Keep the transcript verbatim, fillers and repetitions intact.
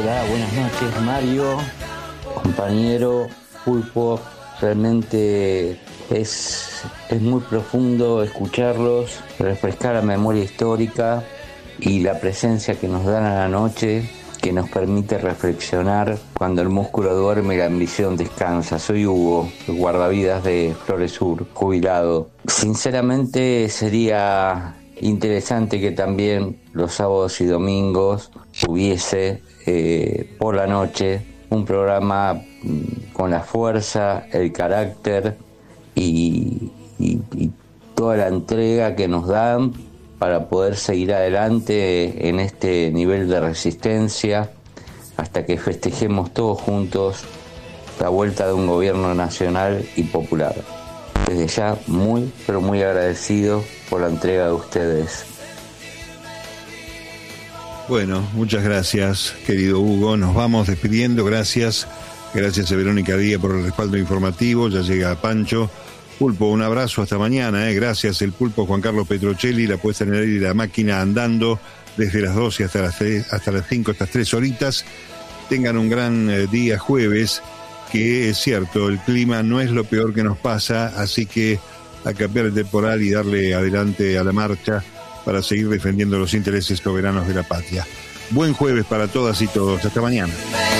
Hola, buenas noches, Mario, compañero Pulpo. Realmente es, es muy profundo escucharlos, refrescar la memoria histórica y la presencia que nos dan a la noche, que nos permite reflexionar. Cuando el músculo duerme, la ambición descansa. Soy Hugo, el guardavidas de Flores Sur, jubilado. Sinceramente sería interesante que también los sábados y domingos hubiese eh, por la noche un programa mmm, con la fuerza, el carácter y, y, y toda la entrega que nos dan para poder seguir adelante en este nivel de resistencia hasta que festejemos todos juntos la vuelta de un gobierno nacional y popular. Desde ya muy, pero muy agradecido por la entrega de ustedes. Bueno, muchas gracias, querido Hugo. Nos vamos despidiendo. Gracias. Gracias a Verónica Díaz por el respaldo informativo. Ya llega Pancho. Pulpo, un abrazo, hasta mañana, ¿eh? Gracias, el Pulpo Juan Carlos Petrocelli, la puesta en el aire y la máquina andando desde las doce hasta las tres, hasta las cinco, estas tres horitas. Tengan un gran eh, día jueves, que es cierto, el clima no es lo peor que nos pasa, así que a cambiar el temporal y darle adelante a la marcha para seguir defendiendo los intereses soberanos de la patria. Buen jueves para todas y todos, hasta mañana.